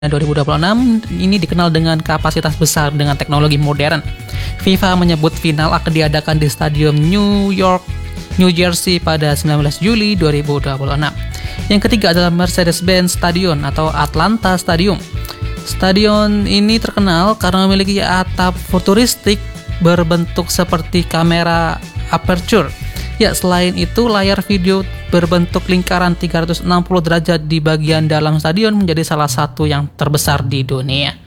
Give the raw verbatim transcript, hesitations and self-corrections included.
dua ribu dua puluh enam ini dikenal dengan kapasitas besar dengan teknologi modern. FIFA menyebut final akan diadakan di Stadion New York, New Jersey pada sembilan belas Juli dua ribu dua puluh enam. Yang ketiga adalah Mercedes-Benz Stadium atau Atlanta Stadium. Stadion ini terkenal karena memiliki atap futuristik berbentuk seperti kamera aperture. Ya, selain itu layar video berbentuk lingkaran tiga ratus enam puluh derajat di bagian dalam stadion menjadi salah satu yang terbesar di dunia.